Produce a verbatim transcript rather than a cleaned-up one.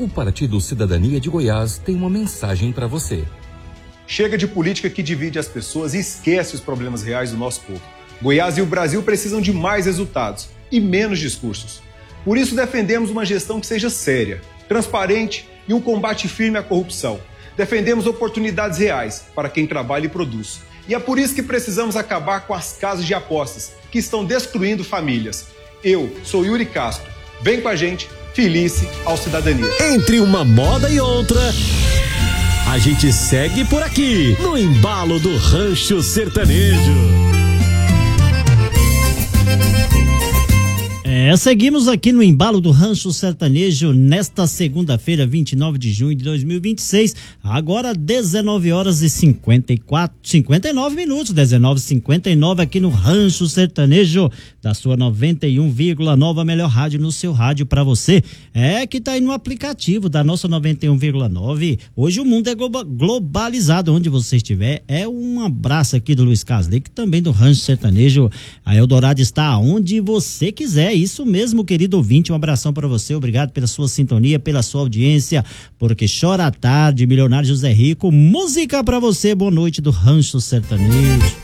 O Partido Cidadania de Goiás tem uma mensagem para você. Chega de política que divide as pessoas e esquece os problemas reais do nosso povo. Goiás e o Brasil precisam de mais resultados e menos discursos. Por isso defendemos uma gestão que seja séria, transparente e um combate firme à corrupção. Defendemos oportunidades reais para quem trabalha e produz. E é por isso que precisamos acabar com as casas de apostas que estão destruindo famílias. Eu sou Yuri Castro. Vem com a gente, felice ao Cidadania. Entre uma moda e outra, a gente segue por aqui, no embalo do Rancho Sertanejo. É, seguimos aqui no embalo do Rancho Sertanejo nesta segunda-feira, vinte e nove de junho de dois mil e vinte e seis, agora dezenove horas e cinquenta e quatro, cinquenta e nove minutos, dezenove e cinquenta e nove aqui no Rancho Sertanejo, da sua noventa e um vírgula nove, a melhor rádio no seu rádio para você. É que tá aí no aplicativo da nossa noventa e um vírgula nove. Hoje o mundo é globalizado, onde você estiver. É um abraço aqui do Luiz Caslick, também do Rancho Sertanejo. A Eldorado está onde você quiser. Isso mesmo, querido ouvinte, um abração para você, obrigado pela sua sintonia, pela sua audiência, porque chora à tarde, Milionário José Rico, música para você, boa noite do Rancho Sertanejo.